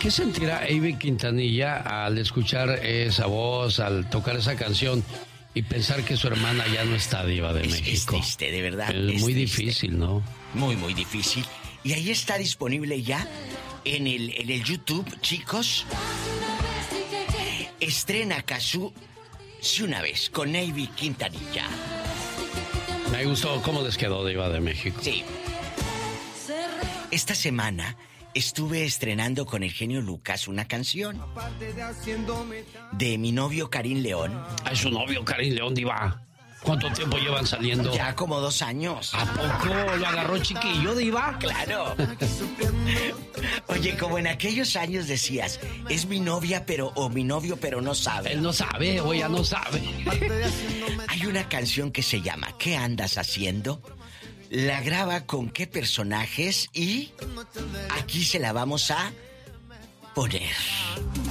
¿Qué sentirá Ivy Quintanilla al escuchar esa voz, al tocar esa canción y pensar que su hermana ya no está, Diva de México? Es triste, de verdad. Es muy difícil, ¿no? Muy, muy difícil. Y ahí está disponible ya en el YouTube, chicos. Estrena Cazzu Si una vez con Ivy Quintanilla. Me gustó cómo les quedó, Diva de México. Sí. Esta semana estuve estrenando con el genio Lucas una canción de mi novio Karim León. ¿Es su novio Karim León, Diva? ¿Cuánto tiempo llevan saliendo? Ya como 2 años. ¿A poco lo agarró chiquillo, Diva? Claro. Oye, como en aquellos años decías, es mi novia o mi novio pero no sabe. Él no sabe o ella no sabe. Hay una canción que se llama ¿Qué andas haciendo? La graba con qué personajes y aquí se la vamos a poner.